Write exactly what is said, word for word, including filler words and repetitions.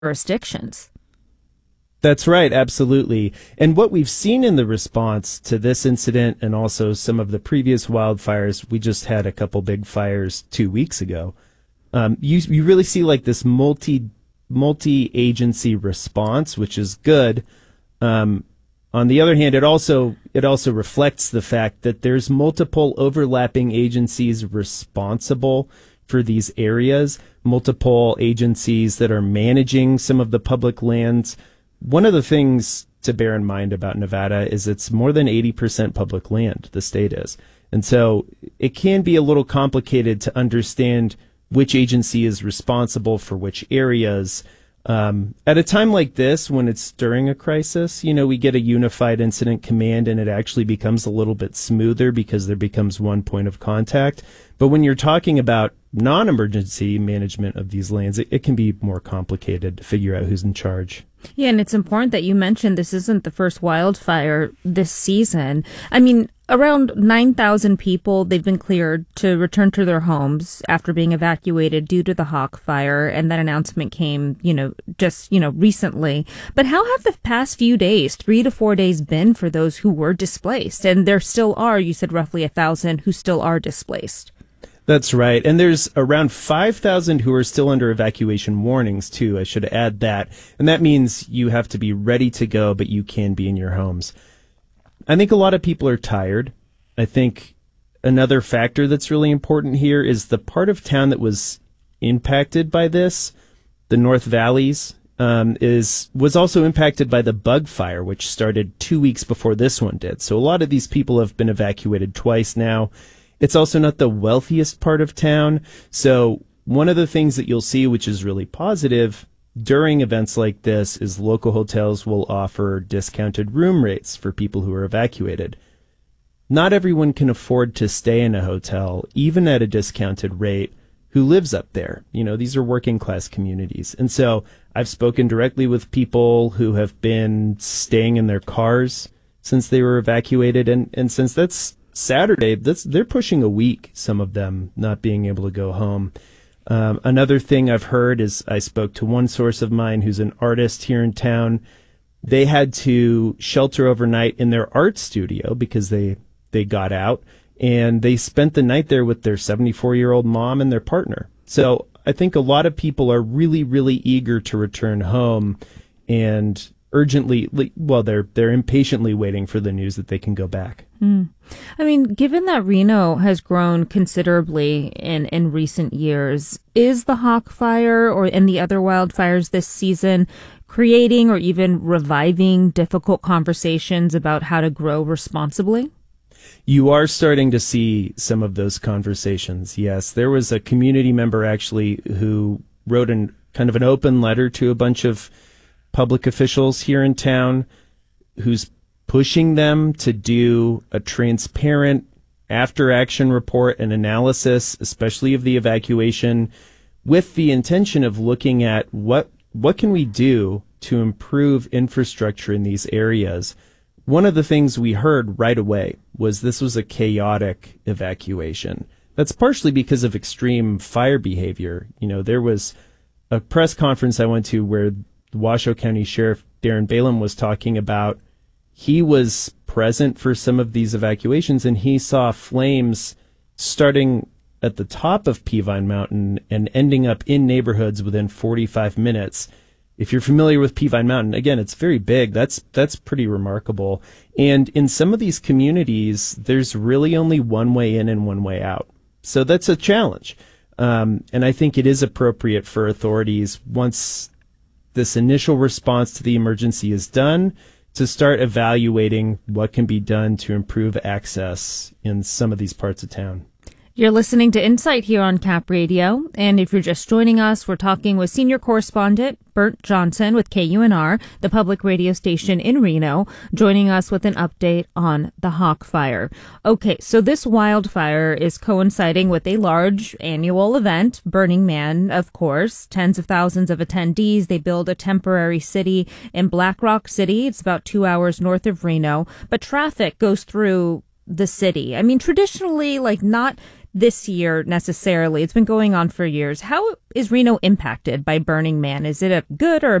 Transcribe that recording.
jurisdictions. That's right, absolutely. And what we've seen in the response to this incident and also some of the previous wildfires, we just had a couple big fires two weeks ago. Um, you you really see like this multi multi-agency response, which is good. Um, on the other hand, it also it also reflects the fact that there's multiple overlapping agencies responsible for these areas, multiple agencies that are managing some of the public lands. One of the things to bear in mind about Nevada is it's more than eighty percent public land, the state is. And so it can be a little complicated to understand which agency is responsible for which areas. Um, at a time like this, when it's during a crisis, you know, we get a unified incident command and it actually becomes a little bit smoother because there becomes one point of contact. But when you're talking about non-emergency management of these lands, it, it can be more complicated to figure out who's in charge. Yeah, and it's important that you mentioned this isn't the first wildfire this season. I mean, around nine thousand people, they've been cleared to return to their homes after being evacuated due to the Hawk Fire, and that announcement came, you know, just, you know, recently. But how have the past few days, three to four days, been for those who were displaced? And there still are, you said, roughly a thousand who still are displaced. That's right. And there's around five thousand who are still under evacuation warnings, too. I should add that. And that means you have to be ready to go, but you can be in your homes. I think a lot of people are tired. I think another factor that's really important here is the part of town that was impacted by this, the North Valleys, um, is was also impacted by the bug fire, which started two weeks before this one did. So a lot of these people have been evacuated twice now. It's also not the wealthiest part of town. So one of the things that you'll see, which is really positive during events like this, is local hotels will offer discounted room rates for people who are evacuated. Not everyone can afford to stay in a hotel, even at a discounted rate, who lives up there. You know, these are working class communities. And so I've spoken directly with people who have been staying in their cars since they were evacuated. And, and since that's Saturday, that's, they're pushing a week, some of them not being able to go home. Um, another thing I've heard is I spoke to one source of mine who's an artist here in town. They had to shelter overnight in their art studio because they, they got out, and they spent the night there with their seventy-four-year-old mom and their partner. So I think a lot of people are really, really eager to return home and urgently, well, they're they're impatiently waiting for the news that they can go back. Mm. I mean, given that Reno has grown considerably in, in recent years, is the Hawk Fire or and the other wildfires this season creating or even reviving difficult conversations about how to grow responsibly? You are starting to see some of those conversations, yes. There was a community member actually who wrote an kind of an open letter to a bunch of public officials here in town who's pushing them to do a transparent after-action report and analysis, especially of the evacuation, with the intention of looking at what what can we do to improve infrastructure in these areas. One of the things we heard right away was this was a chaotic evacuation. That's partially because of extreme fire behavior. You know, there was a press conference I went to where the Washoe County Sheriff Darren Balaam was talking about he was present for some of these evacuations, and he saw flames starting at the top of Peavine Mountain and ending up in neighborhoods within forty-five minutes. If you're familiar with Peavine Mountain, again, it's very big. That's that's pretty remarkable. And in some of these communities, there's really only one way in and one way out. So that's a challenge. Um, and I think it is appropriate for authorities, once this initial response to the emergency is done, to start evaluating what can be done to improve access in some of these parts of town. You're listening to Insight here on Cap Radio, and if you're just joining us, we're talking with senior correspondent Bert Johnson with K U N R, the public radio station in Reno, joining us with an update on the Hawk Fire. Okay, so this wildfire is coinciding with a large annual event, Burning Man, of course. Tens of thousands of attendees. They build a temporary city in Black Rock City. It's about two hours north of Reno, but traffic goes through the city. I mean, traditionally, like, not this year necessarily. It's been going on for years. How is Reno impacted by Burning Man? Is it a good or a